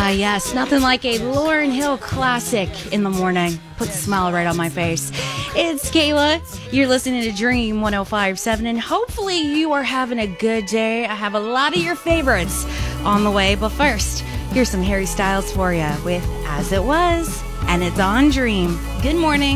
Yes, nothing like a Lauryn Hill classic in the morning. Puts a smile right on my face. It's Kayla. You're listening to Dream 105.7, and hopefully you are having a good day. I have a lot of your favorites on the way, but first, here's some Harry Styles for you with As It Was, and it's on Dream. Good morning.